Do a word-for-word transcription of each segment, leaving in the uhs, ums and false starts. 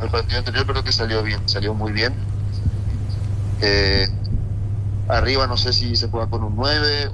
El partido anterior creo que salió bien, salió muy bien. Eh, Arriba no sé si se juega con un nueve.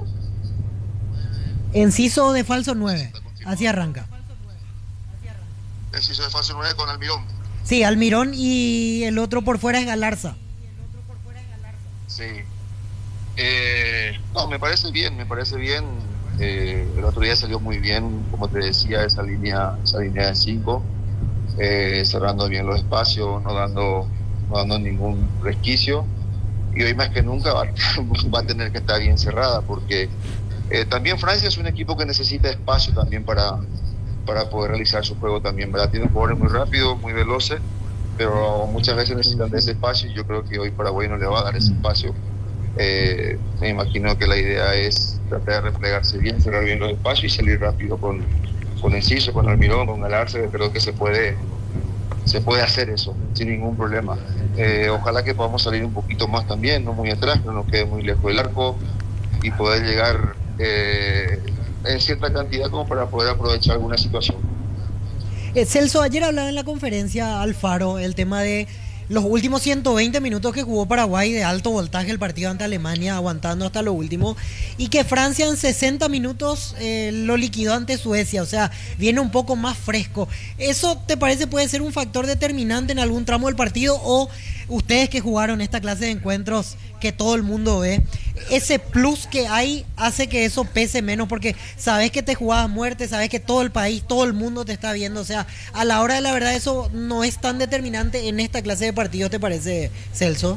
Enciso de falso nueve. Así arranca. Enciso de falso nueve con Almirón. Sí, Almirón y el otro por fuera es Galarza. Sí. Eh, no, me parece bien, me parece bien. Eh, el otro día salió muy bien, como te decía, esa línea, esa línea de cinco, eh, cerrando bien los espacios, no dando, no dando ningún resquicio. Y hoy más que nunca va, va a tener que estar bien cerrada, porque eh, también Francia es un equipo que necesita espacio también para, para poder realizar su juego también, ¿verdad? Tiene jugadores muy rápidos, muy veloces, pero muchas veces necesitan de ese espacio y yo creo que hoy Paraguay no le va a dar ese espacio. Eh, me imagino que la idea es tratar de replegarse bien, cerrar bien los espacios y salir rápido con, con Enciso, con Almirón, con Galarza. Creo que se puede, se puede hacer eso sin ningún problema. Eh, ojalá que podamos salir un poquito más también, no muy atrás, no nos quede muy lejos del arco y poder llegar eh, en cierta cantidad como para poder aprovechar alguna situación. Eh, Celso, ayer hablaba en la conferencia Alfaro el tema de los últimos ciento veinte minutos que jugó Paraguay de alto voltaje el partido ante Alemania, aguantando hasta lo último, y que Francia en sesenta minutos eh, lo liquidó ante Suecia, o sea, viene un poco más fresco. ¿Eso te parece puede ser un factor determinante en algún tramo del partido, o ustedes que jugaron esta clase de encuentros que todo el mundo ve, ese plus que hay hace que eso pese menos porque sabes que te jugabas a muerte, sabes que todo el país, todo el mundo te está viendo, o sea, a la hora de la verdad eso no es tan determinante en esta clase de partidos, ¿te parece, Celso?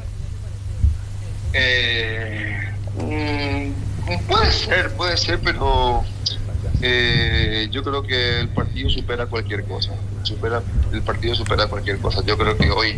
Eh, mm, puede ser, puede ser, pero eh, yo creo que el partido supera cualquier cosa, supera, el partido supera cualquier cosa. Yo creo que hoy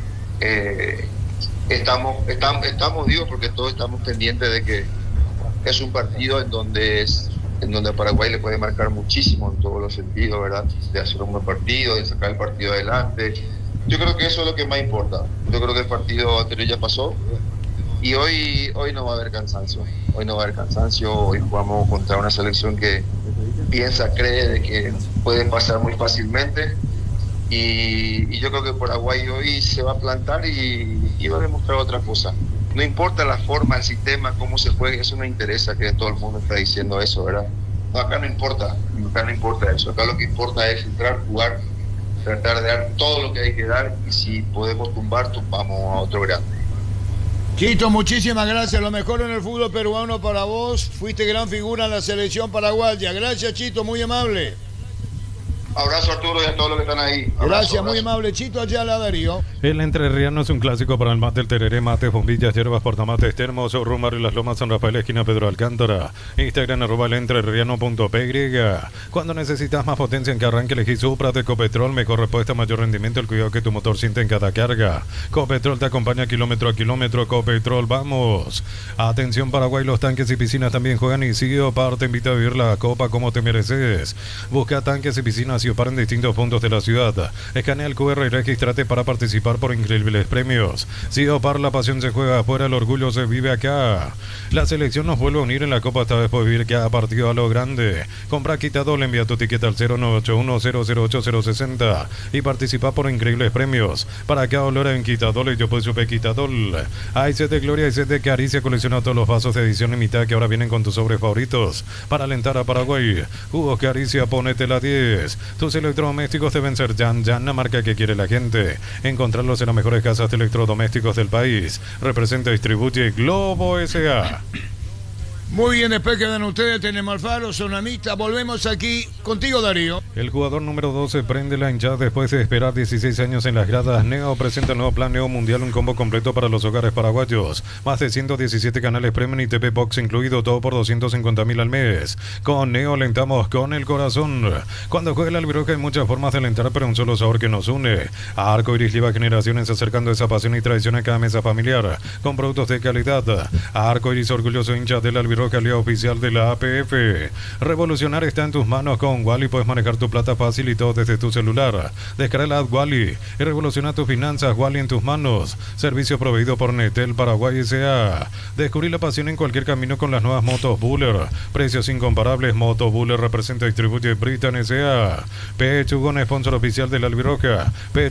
eh, estamos, estamos, estamos, digo, porque todos estamos pendientes de que es un partido en donde es, en donde Paraguay le puede marcar muchísimo en todos los sentidos, ¿verdad? De hacer un buen partido, de sacar el partido adelante. Yo creo que eso es lo que más importa. Yo creo que el partido anterior ya pasó y hoy, hoy no va a haber cansancio. Hoy no va a haber cansancio. Hoy jugamos contra una selección que piensa, cree de que puede pasar muy fácilmente. Y, y yo creo que Paraguay hoy se va a plantar y, y va a demostrar otra cosa. No importa la forma, el sistema, cómo se juegue, eso no interesa, que todo el mundo está diciendo eso, ¿verdad? No, acá no importa, acá no importa eso. Acá lo que importa es entrar, jugar, tratar de dar todo lo que hay que dar y si podemos tumbar, tumbamos a otro grande. Chito, muchísimas gracias. Lo mejor en el fútbol peruano para vos. Fuiste gran figura en la selección paraguaya. Gracias, Chito, muy amable. Abrazo, Arturo, y a todos los que están ahí. Abrazo, Gracias, abrazo. muy amable. Chito, allá la Darío. El entrerriano es un clásico para el mate, el tereré, mate, bombillas, hierbas, portamates, termos, Rumar y las Lomas, San Rafael, esquina Pedro Alcántara. Instagram, arroba el entrerriano punto p y. Cuando necesitas más potencia en que arranque, elegí Supra de Ecopetrol. Mejor respuesta, mayor rendimiento, el cuidado que tu motor siente en cada carga. Ecopetrol te acompaña kilómetro a kilómetro. Ecopetrol, vamos. Atención, Paraguay, los tanques y piscinas también juegan y Siopar te invita a vivir la copa como te mereces. Busca tanques y piscinas Siopar en distintos puntos de la ciudad. Escanea el cu erre y regístrate para participar por increíbles premios. Siopar, la pasión se juega afuera, el orgullo se vive acá. La selección nos vuelve a unir en la copa, esta vez por vivir cada partido a lo grande. Compra Quitadol, envía tu ticket al cero nueve ocho uno cero cero ocho cero seis cero y participa por increíbles premios. Para cada olor en Quitadol y yo pues supe Quitadol. Hay set de gloria y set de caricia, colecciona todos los vasos de edición limitada que ahora vienen con tus sobres favoritos. Para alentar a Paraguay, jugos Caricia, ponete la diez. Tus electrodomésticos deben ser Yan Yan, la marca que quiere la gente. Encontrarlos en las mejores casas de electrodomésticos del país. Representa y distribuye Globo S A. Muy bien, después quedan ustedes, tenemos Alfaro, Sonamita. Volvemos aquí contigo, Darío. El jugador número doce prende la hinchada después de esperar dieciséis años en las gradas. Neo presenta el nuevo plan Neo Mundial, un combo completo para los hogares paraguayos. Más de ciento diecisiete canales premium y T V Box incluido, todo por doscientos cincuenta mil al mes. Con Neo alentamos con el corazón. Cuando juega el Albiroja hay muchas formas de alentar, pero un solo sabor que nos une. A Arco Iris lleva generaciones acercando esa pasión y tradición a cada mesa familiar, con productos de calidad. A Arco Iris, orgulloso hincha del Albiroja, aliado oficial de la A P F. Revolucionar está en tus manos con Wally. Puedes manejar tu plata fácil y todo desde tu celular. Descarga la app Wally y revoluciona tus finanzas. Wally en tus manos. Servicio proveído por Netel Paraguay S A. Descubrí la pasión en cualquier camino con las nuevas motos Buller. Precios incomparables. Moto Buller representa y distribuye Britan S A. Pechugón, sponsor oficial del Albiroja.